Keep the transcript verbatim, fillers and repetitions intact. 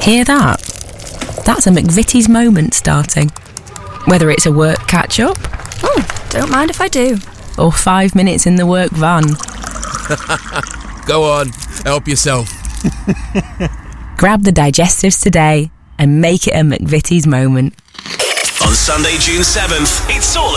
Hear that? That's a McVitie's moment starting. Whether it's a work catch-up... Oh, don't mind if I do. Or five minutes in the work van. Go on, help yourself. Grab the digestives today and make it a McVitie's moment. On Sunday, June seventh, it's all